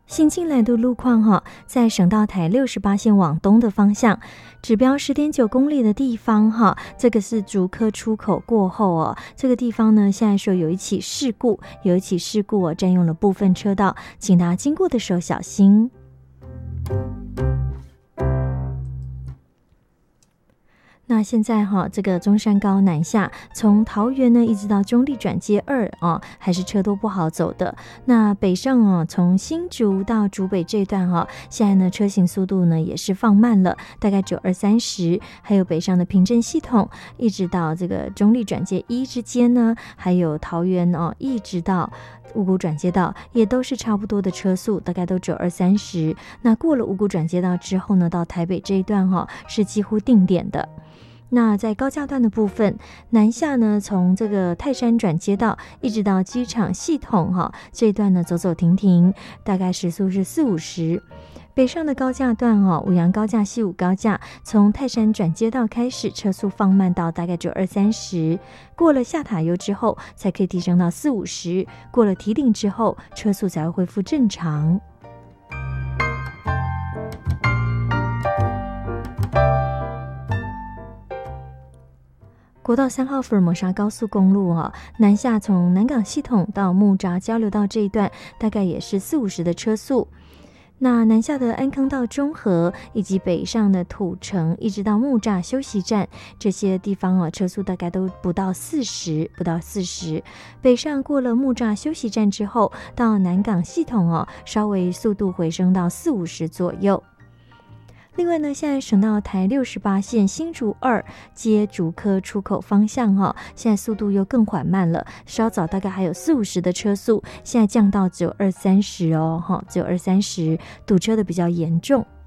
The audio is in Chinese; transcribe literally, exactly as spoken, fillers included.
新进来的路况哈，在省道台六十八线往东的方向，指标十点九公里的地方哈，这个是竹科出口过后哦，这个地方呢，现在说有一起事故，有一起事故哦，占用了部分车道，请大家经过的时候小心。那现在哈，这个中山高南下，从桃园呢一直到中坜转接二啊，还是车多不好走的。那北上啊，从新竹到竹北这段哈，现在呢车行速度呢也是放慢了，大概只有二三十。还有北上的平镇系统，一直到这个中坜转接一之间呢，还有桃园哦，一直到五股转接道也都是差不多的车速，大概都只有二三十。那过了五股转接道之后呢，到台北这一段哈、哦、是几乎定点的。那在高架段的部分，南下呢，从这个泰山转接道一直到机场系统哈、哦、这一段呢走走停停，大概时速是四五十。北上的高架段哦，五杨高架、西武高架，从泰山转接道开始，车速放慢到大概只有二三十。过了下塔悠之后，才可以提升到四五十。过了堤顶之后，车速才会恢复正常。国道三号福尔摩沙高速公路哦，南下从南港系统到木栅交流道这一段，大概也是四五十的车速。那南下的安康到中和，以及北上的土城，一直到木栅休息站这些地方哦，车速大概都不到四十，不到四十。北上过了木栅休息站之后，到南港系统哦，稍微速度回升到四五十左右。另外呢，现在省道台六十八线新竹二接竹科出口方向哈、哦，现在速度又更缓慢了，稍早大概还有四五十的车速，现在降到只有二三十哦，哈，只有二三十，堵车的比较严重。